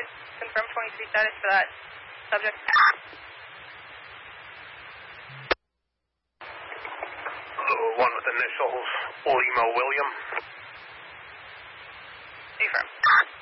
confirm 23 status for that subject. One with initials Lima William. Confirm.